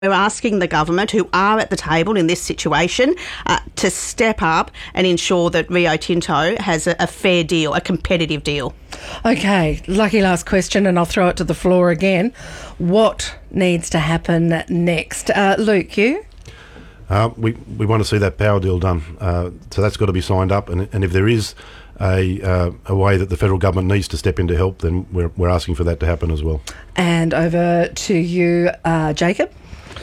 We're asking the government, who are at the table in this situation, to step up and ensure that Rio Tinto has a fair deal, a competitive deal. Okay, lucky last question, and I'll throw it to the floor again. What needs to happen next? Luke, you? We want to see that power deal done. So that's got to be signed up. And if there is a way that the federal government needs to step in to help, then we're asking for that to happen as well. And over to you, Jacob.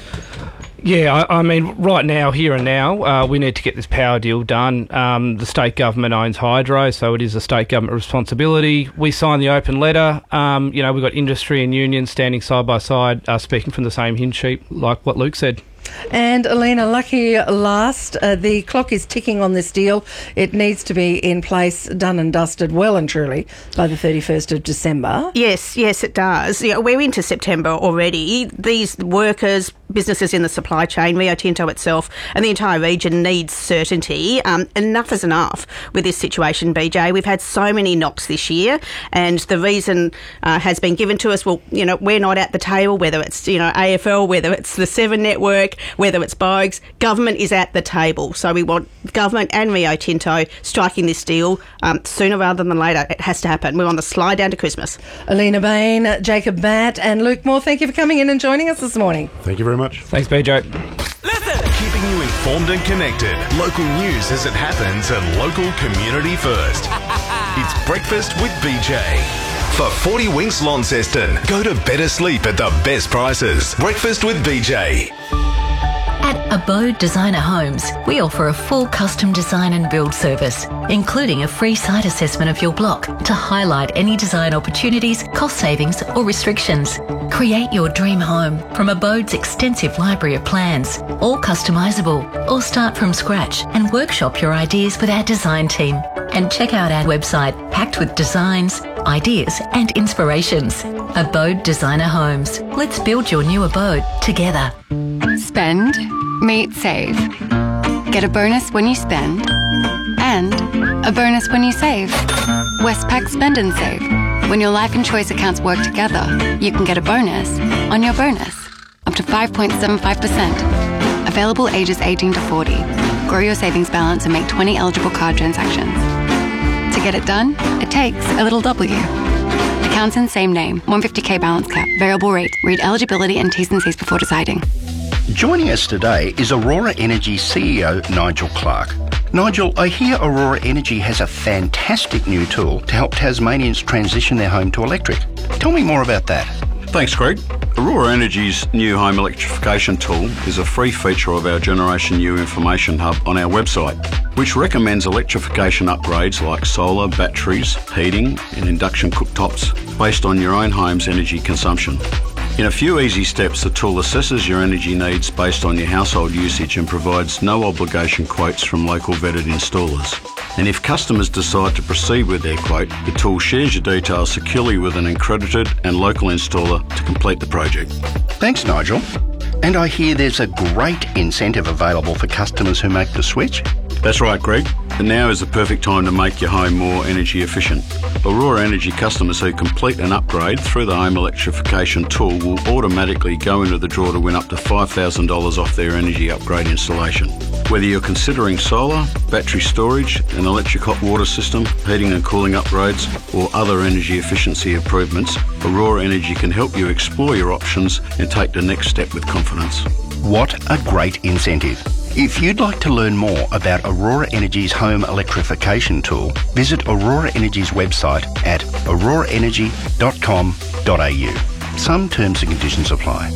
Yeah, I mean, right now, here and now, we need to get this power deal done. The state government owns hydro, so it is a state government responsibility. We signed the open letter. We've got industry and unions standing side by side, speaking from the same hymn sheet, like what Luke said. And Alina, lucky last. The clock is ticking on this deal. It needs to be in place, done and dusted well and truly by the 31st of December. Yes, it does. Yeah, we're into September already. These workers, businesses in the supply chain, Rio Tinto itself, and the entire region needs certainty. Enough is enough with this situation, BJ. We've had so many knocks this year, and the reason has been given to us, we're not at the table, whether it's, AFL, whether it's the Seven Network, whether it's Bogues, government is at the table. So we want government and Rio Tinto striking this deal sooner rather than later. It has to happen. We're on the slide down to Christmas. Alina Bain, Jacob Matt and Luke Moore, thank you for coming in and joining us this morning. Thank you very much. Thanks, BJ. Listen! Keeping you informed and connected. Local news as it happens and local community first. It's Breakfast with BJ. For 40 Winks Launceston, go to better sleep at the best prices. Breakfast with BJ. At Abode Designer Homes, we offer a full custom design and build service, including a free site assessment of your block to highlight any design opportunities, cost savings or restrictions. Create your dream home from Abode's extensive library of plans, all customisable, or start from scratch and workshop your ideas with our design team. And check out our website packed with designs, ideas and inspirations. Abode Designer Homes. Let's build your new abode together. Spend, meet, save. Get a bonus when you spend and a bonus when you save. Westpac Spend and Save. When your life and choice accounts work together, you can get a bonus on your bonus, up to 5.75%. Available ages 18 to 40. Grow your savings balance and make 20 eligible card transactions. To get it done, it takes a little W. Accounts in same name, 150k balance cap, variable rate. Read eligibility and T's and C's before deciding. Joining us today is Aurora Energy CEO Nigel Clark. Nigel, I hear Aurora Energy has a fantastic new tool to help Tasmanians transition their home to electric. Tell me more about that. Thanks, Greg. Aurora Energy's new home electrification tool is a free feature of our Generation U information hub on our website, which recommends electrification upgrades like solar, batteries, heating and induction cooktops based on your own home's energy consumption. In a few easy steps, the tool assesses your energy needs based on your household usage and provides no obligation quotes from local vetted installers. And if customers decide to proceed with their quote, the tool shares your details securely with an accredited and local installer to complete the project. Thanks, Nigel. And I hear there's a great incentive available for customers who make the switch. That's right, Greg. And now is the perfect time to make your home more energy efficient. Aurora Energy customers who complete an upgrade through the home electrification tool will automatically go into the draw to win up to $5,000 off their energy upgrade installation. Whether you're considering solar, battery storage, an electric hot water system, heating and cooling upgrades, or other energy efficiency improvements, Aurora Energy can help you explore your options and take the next step with confidence. What a great incentive. If you'd like to learn more about Aurora Energy's home electrification tool, visit Aurora Energy's website at auroraenergy.com.au. Some terms and conditions apply.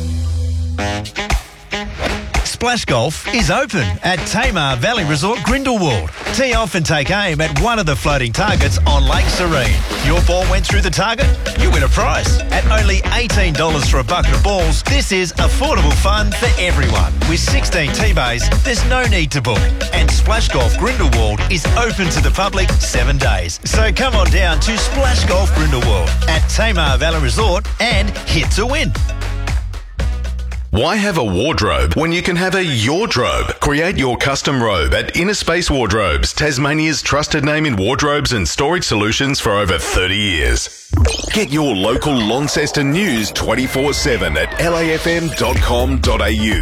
Splash Golf is open at Tamar Valley Resort Grindelwald. Tee off and take aim at one of the floating targets on Lake Serene. Your ball went through the target, you win a prize. At only $18 for a bucket of balls, this is affordable fun for everyone. With 16 tee bays, there's no need to book. And Splash Golf Grindelwald is open to the public 7 days. So come on down to Splash Golf Grindelwald at Tamar Valley Resort and hit to win. Why have a wardrobe when you can have a yourdrobe? Create your custom robe at Inner Space Wardrobes, Tasmania's trusted name in wardrobes and storage solutions for over 30 years. Get your local Launceston news 24/7 at lafm.com.au.